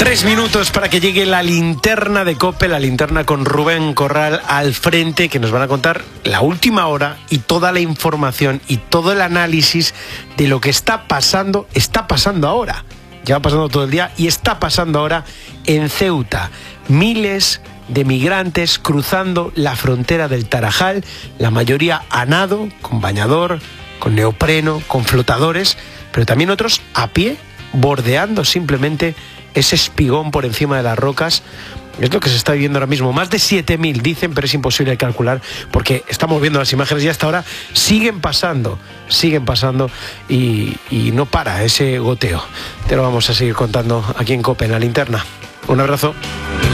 3 minutos para que llegue la linterna de COPE, la linterna con Rubén Corral al frente, que nos van a contar la última hora y toda la información y todo el análisis de lo que está pasando ahora. Lleva pasando todo el día y está pasando ahora en Ceuta. Miles de migrantes cruzando la frontera del Tarajal, la mayoría a nado, con bañador, con neopreno, con flotadores, pero también otros a pie, bordeando simplemente ese espigón por encima de las rocas. Es lo que se está viviendo ahora mismo. Más de 7.000 dicen, pero es imposible de calcular porque estamos viendo las imágenes y hasta ahora siguen pasando y no para ese goteo. Te lo vamos a seguir contando aquí en COPE, en la linterna. Un abrazo.